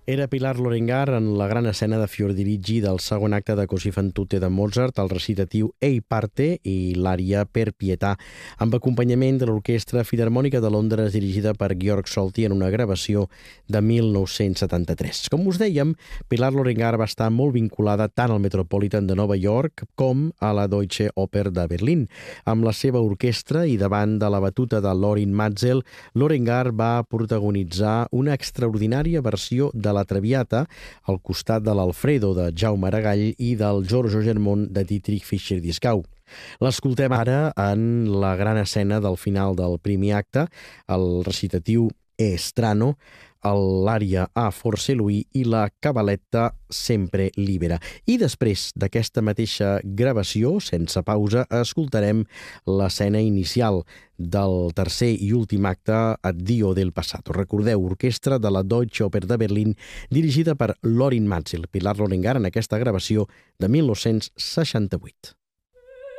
Era Pilar Lorengar en la gran escena de Fiordiligi del segon acte de Così fan tutte de Mozart, el recitatiu Ei parte i l'ària Per pietà, amb acompanyament de l'Orquestra Filharmònica de Londres dirigida per Georg Solti en una gravació de 1973. Com us dèiem, Pilar Lorengar va estar molt vinculada tant al Metropolitan de Nova York com a la Deutsche Oper de Berlín. Amb la seva orquestra i davant de la batuta de Lorin Maazel, Lorengar va protagonitzar una extraordinària versió de la Traviata al costat de l'Alfredo de Jaume Aragall i del Giorgio Germont de Dietrich Fischer-Dieskau. L'escoltem ara en la gran escena del final del primer acte, el recitatiu E strano, l'ària A forse lui i la cabaletta Sempre libera. I després d'aquesta mateixa gravació, sense pausa, escoltarem l'escena inicial del tercer i últim acte Addio del passato. Recordeu, orquestra de la Deutsche Oper de Berlín dirigida per Lorin Maazel, Pilar Lorengar en aquesta gravació de 1968.